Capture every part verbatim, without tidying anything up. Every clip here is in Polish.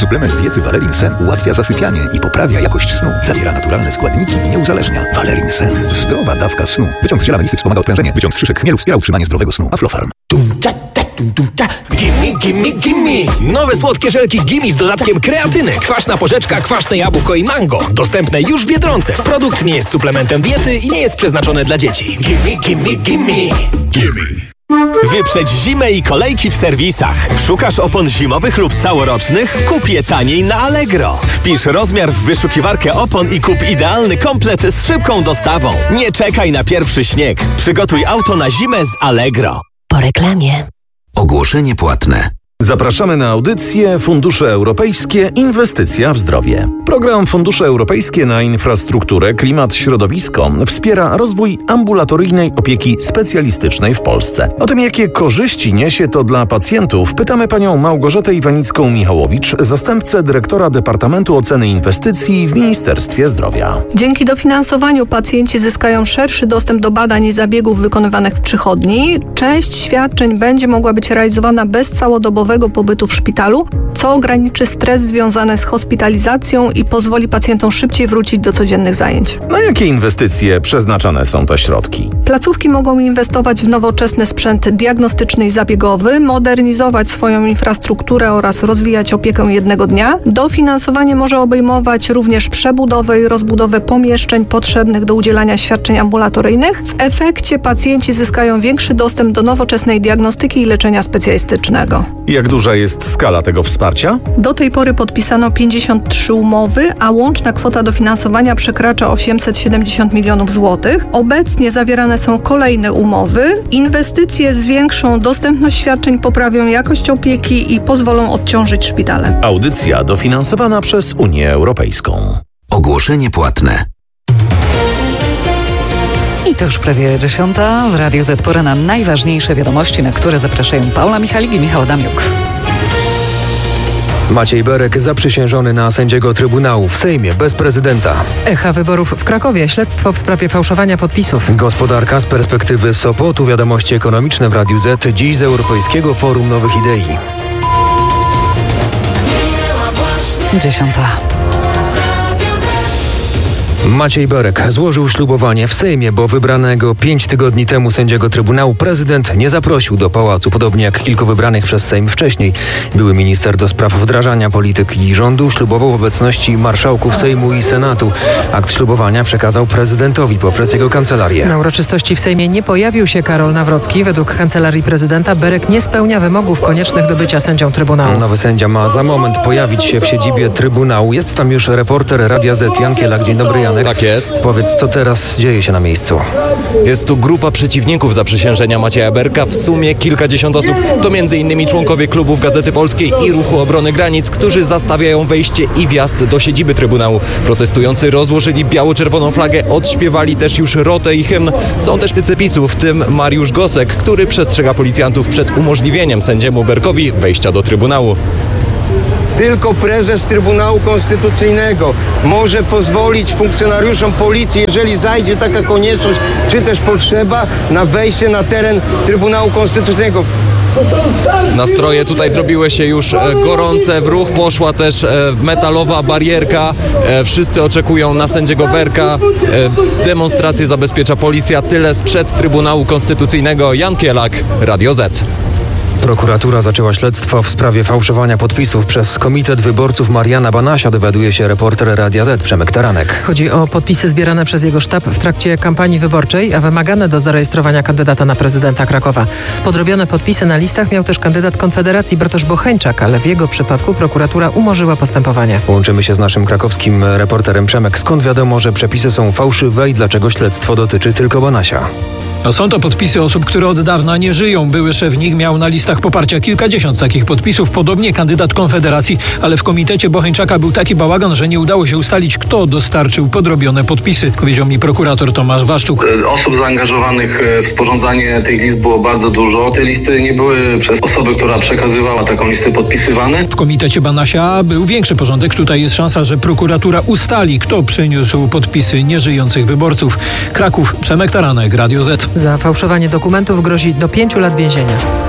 Suplement diety Valerin Sen ułatwia zasypianie i poprawia jakość snu. Zawiera naturalne składniki i nie uzależnia. Valerin Sen. Zdrowa dawka snu. Wyciąg z ziela melisy wspomaga odprężenie. Wyciąg z szyszek chmielu wspiera utrzymanie zdrowego snu. Aflofarm. Gimme, gimme, gimme! Nowe słodkie żelki Gimme z dodatkiem kreatyny, kwaśna porzeczka, kwaśne jabłko i mango. Dostępne już w Biedronce. Produkt nie jest suplementem diety i nie jest przeznaczony dla dzieci. Gimme, gimme, gimme! Gimme! Wyprzedź zimę i kolejki w serwisach. Szukasz opon zimowych lub całorocznych? Kup je taniej na Allegro. Wpisz rozmiar w wyszukiwarkę opon i kup idealny komplet z szybką dostawą. Nie czekaj na pierwszy śnieg. Przygotuj auto na zimę z Allegro. Po reklamie. Ogłoszenie płatne. Zapraszamy na audycję Fundusze Europejskie Inwestycja w zdrowie. Program Fundusze Europejskie na infrastrukturę, klimat, środowisko wspiera rozwój ambulatoryjnej opieki specjalistycznej w Polsce. O tym, jakie korzyści niesie to dla pacjentów, pytamy panią Małgorzatę Iwanicką-Michałowicz, zastępcę dyrektora Departamentu Oceny Inwestycji w Ministerstwie Zdrowia. Dzięki dofinansowaniu pacjenci zyskają szerszy dostęp do badań i zabiegów wykonywanych w przychodni. Część świadczeń będzie mogła być realizowana bez całodobowego pobytu w szpitalu, co ograniczy stres związany z hospitalizacją i pozwoli pacjentom szybciej wrócić do codziennych zajęć. Na jakie inwestycje przeznaczane są te środki? Placówki mogą inwestować w nowoczesny sprzęt diagnostyczny i zabiegowy, modernizować swoją infrastrukturę oraz rozwijać opiekę jednego dnia. Dofinansowanie może obejmować również przebudowę i rozbudowę pomieszczeń potrzebnych do udzielania świadczeń ambulatoryjnych. W efekcie pacjenci zyskają większy dostęp do nowoczesnej diagnostyki i leczenia specjalistycznego. Jak duża jest skala tego wsparcia? Do tej pory podpisano pięćdziesiąt trzy umowy, a łączna kwota dofinansowania przekracza osiemset siedemdziesiąt milionów złotych. Obecnie zawierane są kolejne umowy. Inwestycje zwiększą dostępność świadczeń, poprawią jakość opieki i pozwolą odciążyć szpitale. Audycja dofinansowana przez Unię Europejską. Ogłoszenie płatne. I to już prawie dziesiąta. W Radiu Z pora na najważniejsze wiadomości, na które zapraszają Paula Michalik i Michał Adamiuk. Maciej Berek zaprzysiężony na sędziego Trybunału w Sejmie bez prezydenta. Echa wyborów w Krakowie. Śledztwo w sprawie fałszowania podpisów. Gospodarka z perspektywy Sopotu. Wiadomości ekonomiczne w Radiu Z. Dziś z Europejskiego Forum Nowych Idei. Dziesiąta. Maciej Berek złożył ślubowanie w Sejmie, bo wybranego pięć tygodni temu sędziego Trybunału prezydent nie zaprosił do pałacu, podobnie jak kilku wybranych przez Sejm wcześniej. Były minister do spraw wdrażania polityki rządu ślubował w obecności marszałków Sejmu i Senatu. Akt ślubowania przekazał prezydentowi poprzez jego kancelarię. Na uroczystości w Sejmie nie pojawił się Karol Nawrocki. Według kancelarii prezydenta Berek nie spełnia wymogów koniecznych do bycia sędzią Trybunału. Nowy sędzia ma za moment pojawić się w siedzibie Trybunału. Jest tam już reporter Radia Z Jan Kielak. Dzień dobry, Jan. Tak jest. Powiedz, co teraz dzieje się na miejscu? Jest tu grupa przeciwników zaprzysiężenia Macieja Berka, w sumie kilkadziesiąt osób. To między innymi członkowie klubów Gazety Polskiej i Ruchu Obrony Granic, którzy zastawiają wejście i wjazd do siedziby Trybunału. Protestujący rozłożyli biało-czerwoną flagę, odśpiewali też już rotę i hymn. Są też szpicy PiSu, w tym Mariusz Gosek, który przestrzega policjantów przed umożliwieniem sędziemu Berkowi wejścia do Trybunału. Tylko prezes Trybunału Konstytucyjnego może pozwolić funkcjonariuszom policji, jeżeli zajdzie taka konieczność, czy też potrzeba, na wejście na teren Trybunału Konstytucyjnego. Nastroje tutaj zrobiły się już gorące, w ruch poszła też metalowa barierka. Wszyscy oczekują na sędziego Berka. Demonstrację zabezpiecza policja. Tyle sprzed Trybunału Konstytucyjnego. Jan Kielak, Radio Z. Prokuratura zaczęła śledztwo w sprawie fałszowania podpisów przez Komitet Wyborców Mariana Banasia, dowiaduje się reporter Radia Z Przemek Taranek. Chodzi o podpisy zbierane przez jego sztab w trakcie kampanii wyborczej, a wymagane do zarejestrowania kandydata na prezydenta Krakowa. Podrobione podpisy na listach miał też kandydat Konfederacji Bartosz Bocheńczak, ale w jego przypadku prokuratura umorzyła postępowanie. Łączymy się z naszym krakowskim reporterem Przemek. Skąd wiadomo, że przepisy są fałszywe i dlaczego śledztwo dotyczy tylko Banasia? No są to podpisy osób, które od dawna nie żyją. Były szef NIK miał na listach poparcia kilkadziesiąt takich podpisów, podobnie kandydat Konfederacji, ale w komitecie Bocheńczaka był taki bałagan, że nie udało się ustalić, kto dostarczył podrobione podpisy, powiedział mi prokurator Tomasz Waszczuk. Osób zaangażowanych w sporządzanie tych list było bardzo dużo. Te listy nie były przez osobę, która przekazywała taką listę, podpisywane. W komitecie Banasia był większy porządek. Tutaj jest szansa, że prokuratura ustali, kto przyniósł podpisy nieżyjących wyborców. Kraków, Przemek Taranek, Radio Z. Za fałszowanie dokumentów grozi do pięciu lat więzienia.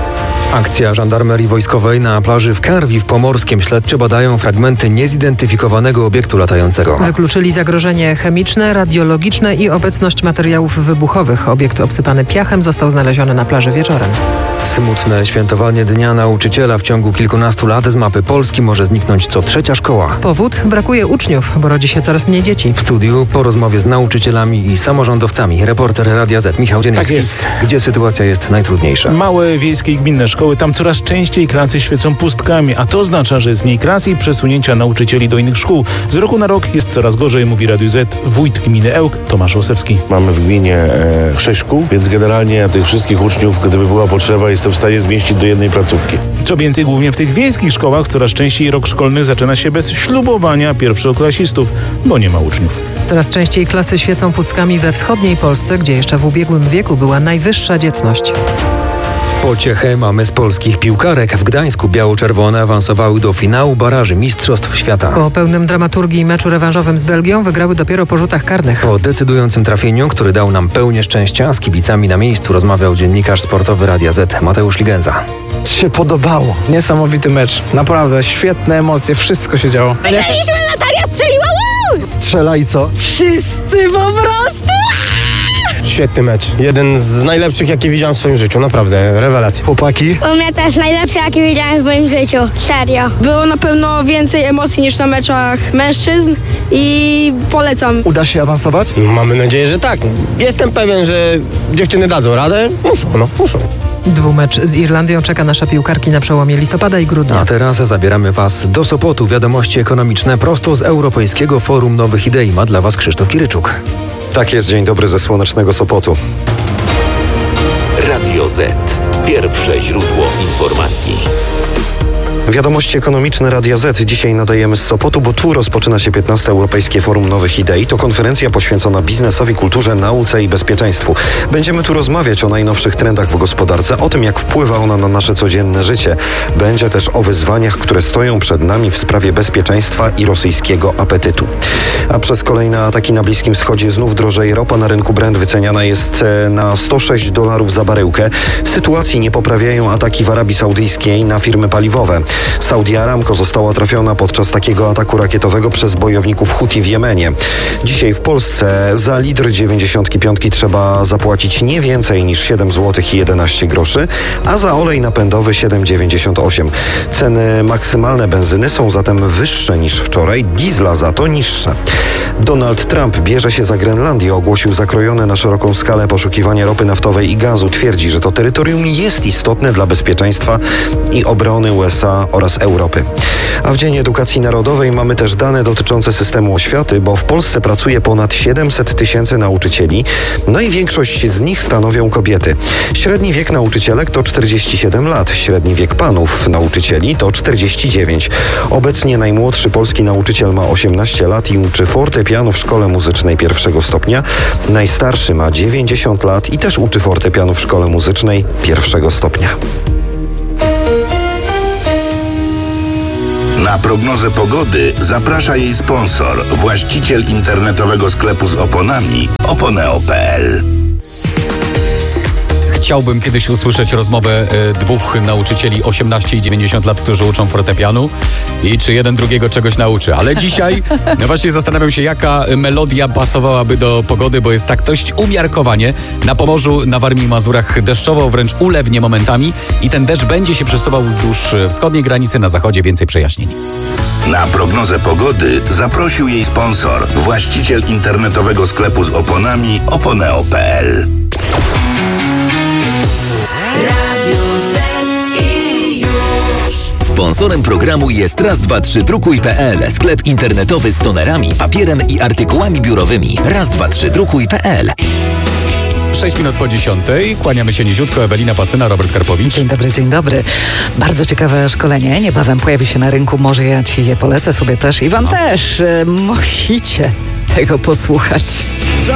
Akcja żandarmerii wojskowej na plaży w Karwi w Pomorskiem. Śledczy badają fragmenty niezidentyfikowanego obiektu latającego. Wykluczyli zagrożenie chemiczne, radiologiczne i obecność materiałów wybuchowych. Obiekt obsypany piachem został znaleziony na plaży wieczorem. Smutne świętowanie Dnia Nauczyciela. W ciągu kilkunastu lat z mapy Polski może zniknąć co trzecia szkoła. Powód? Brakuje uczniów, bo rodzi się coraz mniej dzieci. W studiu po rozmowie z nauczycielami i samorządowcami reporter Radia Z Michał Dzieniewski. Tak jest. Gdzie sytuacja jest najtrudniejsza? Małe, wiejskie i gminne szkoły, tam coraz częściej klasy świecą pustkami, a to oznacza, że jest mniej klas i przesunięcia nauczycieli do innych szkół. Z roku na rok jest coraz gorzej, mówi Radiu Z wójt gminy Ełk Tomasz Osewski. Mamy w gminie e, sześć szkół, więc generalnie tych wszystkich uczniów, gdyby była potrzeba, jest to w stanie zmieścić do jednej placówki. Co więcej, głównie w tych wiejskich szkołach coraz częściej rok szkolny zaczyna się bez ślubowania pierwszoklasistów, bo nie ma uczniów. Coraz częściej klasy świecą pustkami we wschodniej Polsce, gdzie jeszcze w ubiegłym wieku była najwyższa dzietność. Pociechę mamy z polskich piłkarek. W Gdańsku biało-czerwone awansowały do finału baraży Mistrzostw Świata. Po pełnym dramaturgii meczu rewanżowym z Belgią wygrały dopiero po rzutach karnych. Po decydującym trafieniu, który dał nam pełnię szczęścia, z kibicami na miejscu rozmawiał dziennikarz sportowy Radia Z Mateusz Ligenza. Się podobało. Niesamowity mecz. Naprawdę, świetne emocje, wszystko się działo. Wygraliśmy, Natalia strzeliła! Woo! Strzela i co? Wszyscy po prostu! Świetny mecz. Jeden z najlepszych, jakie widziałem w swoim życiu. Naprawdę, rewelacja. Chłopaki? U mnie też najlepszy, jaki widziałem w moim życiu. Serio. Było na pewno więcej emocji niż na meczach mężczyzn i polecam. Uda się awansować? Mamy nadzieję, że tak. Jestem pewien, że dziewczyny dadzą radę. Muszą, no, muszą. Dwumecz z Irlandią czeka nasza piłkarki na przełomie listopada i grudnia. A teraz zabieramy Was do Sopotu. Wiadomości ekonomiczne prosto z Europejskiego Forum Nowych Idei. Ma dla Was Krzysztof Kiryczuk. Tak jest, dzień dobry ze słonecznego Sopotu. Radio Z. Pierwsze źródło informacji. Wiadomości ekonomiczne Radia Z. Dzisiaj nadajemy z Sopotu, bo tu rozpoczyna się piętnaste Europejskie Forum Nowych Idei. To konferencja poświęcona biznesowi, kulturze, nauce i bezpieczeństwu. Będziemy tu rozmawiać o najnowszych trendach w gospodarce, o tym, jak wpływa ona na nasze codzienne życie. Będzie też o wyzwaniach, które stoją przed nami w sprawie bezpieczeństwa i rosyjskiego apetytu. A przez kolejne ataki na Bliskim Wschodzie znów drożeje ropa. Na rynku Brent wyceniana jest na sto sześć dolarów za baryłkę. Sytuacji nie poprawiają ataki w Arabii Saudyjskiej na firmy paliwowe. Saudi Aramco została trafiona podczas takiego ataku rakietowego przez bojowników Huti w Jemenie. Dzisiaj w Polsce za litr dziewięćdziesiąt pięć trzeba zapłacić nie więcej niż siedem złotych i jedenaście groszy, a za olej napędowy siedem dziewięćdziesiąt osiem. Ceny maksymalne benzyny są zatem wyższe niż wczoraj, diesla za to niższe. Donald Trump bierze się za Grenlandię, ogłosił zakrojone na szeroką skalę poszukiwania ropy naftowej i gazu. Twierdzi, że to terytorium jest istotne dla bezpieczeństwa i obrony U S A oraz Europy. A w Dzień Edukacji Narodowej mamy też dane dotyczące systemu oświaty, bo w Polsce pracuje ponad siedemset tysięcy nauczycieli, no i większość z nich stanowią kobiety. Średni wiek nauczycielek to czterdzieści siedem lat, średni wiek panów nauczycieli to czterdzieści dziewięć. Obecnie najmłodszy polski nauczyciel ma osiemnaście lat i uczy fortepianu w szkole muzycznej pierwszego stopnia. Najstarszy ma dziewięćdziesiąt lat i też uczy fortepianu w szkole muzycznej pierwszego stopnia. Na prognozę pogody zaprasza jej sponsor, właściciel internetowego sklepu z oponami oponeo kropka pe el. Chciałbym kiedyś usłyszeć rozmowę y, dwóch nauczycieli osiemnaście i dziewięćdziesiąt lat, którzy uczą fortepianu i czy jeden drugiego czegoś nauczy. Ale dzisiaj no właśnie zastanawiam się, jaka melodia pasowałaby do pogody, bo jest tak dość umiarkowanie. Na Pomorzu, na Warmii i Mazurach deszczowo, wręcz ulewnie momentami i ten deszcz będzie się przesuwał wzdłuż wschodniej granicy, na zachodzie więcej przejaśnień. Na prognozę pogody zaprosił jej sponsor, właściciel internetowego sklepu z oponami oponeo kropka pe el. Sponsorem programu jest raz dwa trzy drukuj kropka pe el, sklep internetowy z tonerami, papierem i artykułami biurowymi. raz dwa trzy drukuj kropka pe el. sześć minut po dziesiątej. Kłaniamy się niziutko. Ewelina Pacyna, Robert Karpowicz. Dzień dobry, dzień dobry. Bardzo ciekawe szkolenie. Niebawem pojawi się na rynku. Może ja ci je polecę sobie też i wam no. też. Musicie tego posłuchać.